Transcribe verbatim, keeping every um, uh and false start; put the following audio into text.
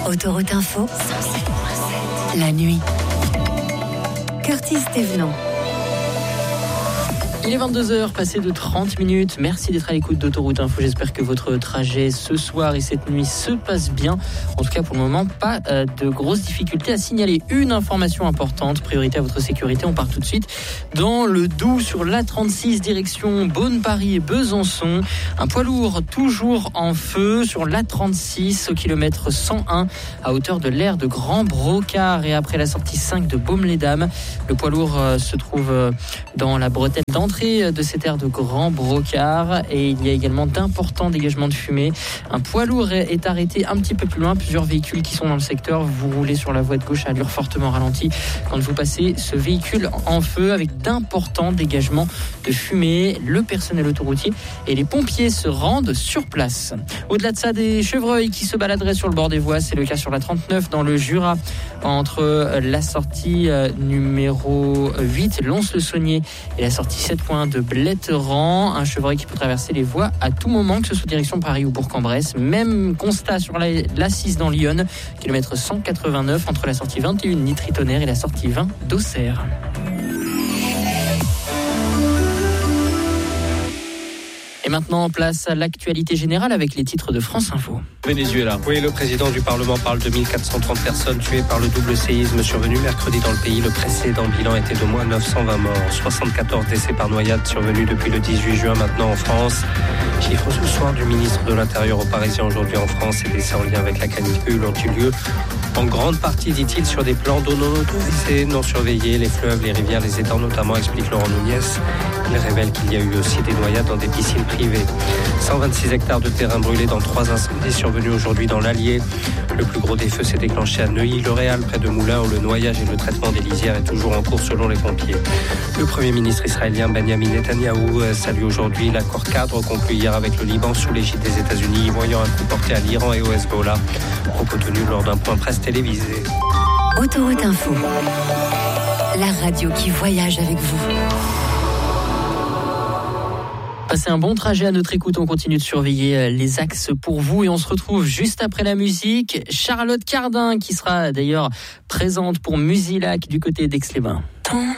Autoroute Info, la nuit. Curtis Thévenot. Il est vingt-deux heures, passé de trente minutes. Merci d'être à l'écoute d'Autoroute Info. J'espère que votre trajet ce soir et cette nuit se passe bien. En tout cas, pour le moment, pas euh, de grosses difficultés à signaler. Une information importante, priorité à votre sécurité. On part tout de suite dans le Doubs sur l'A trente-six, direction Beaune-Paris et Besançon. Un poids lourd toujours en feu sur l'A trente-six au kilomètre cent un à hauteur de l'aire de Grand Brocard et après la sortie cinq de Baume-les-Dames. Le poids lourd euh, se trouve euh, dans la bretelle d'entrée de cette aire de Grand Brocard et il y a également d'importants dégagements de fumée. Un poids lourd est arrêté un petit peu plus loin. Plusieurs véhicules qui sont dans le secteur. Vous roulez sur la voie de gauche à allure fortement ralentie quand vous passez ce véhicule en feu avec d'importants dégagements de fumée. Le personnel autoroutier et les pompiers se rendent sur place. Au-delà de ça, des chevreuils qui se baladeraient sur le bord des voies. C'est le cas sur la trente-neuf dans le Jura entre la sortie numéro huit, Lons-le-Saunier et la sortie sept de Bletteran, un chevreuil qui peut traverser les voies à tout moment, que ce soit direction Paris ou Bourg-en-Bresse. Même constat sur l'A six dans l'Yonne, kilomètre cent quatre-vingt-neuf entre la sortie vingt et un Nitry-Tonnerre et la sortie vingt d'Auxerre. Et maintenant, place à l'actualité générale avec les titres de France Info. Venezuela. Oui, le président du Parlement parle de mille quatre cent trente personnes tuées par le double séisme survenu mercredi dans le pays. Le précédent bilan était d'au moins neuf cent vingt morts. soixante-quatorze décès par noyade survenus depuis le dix-huit juin maintenant en France. Chiffre ce soir du ministre de l'Intérieur aux Parisiens aujourd'hui en France. Ces décès en lien avec la canicule ont eu lieu en grande partie, dit-il, sur des plans d'eau non autorisés, non surveillés. Les fleuves, les rivières, les étangs notamment, explique Laurent Nunez. Il révèle qu'il y a eu aussi des noyades dans des piscines privées. cent vingt-six hectares de terrain brûlés dans trois incendies survenus aujourd'hui dans l'Allier. Le plus gros des feux s'est déclenché à Neuilly-le-Réal, près de Moulins, où le noyage et le traitement des lisières est toujours en cours selon les pompiers. Le Premier ministre israélien Benjamin Netanyahou salue aujourd'hui l'accord cadre conclu hier avec le Liban sous l'égide des États-Unis, voyant un coup porté à l'Iran et au Hezbollah. Propos tenus lors d'un point presse télévisé. Autoroute Info, la radio qui voyage avec vous. Passez un bon trajet à notre écoute. On continue de surveiller les axes pour vous et on se retrouve juste après la musique. Charlotte Cardin qui sera d'ailleurs présente pour Musilac du côté d'Aix-les-Bains.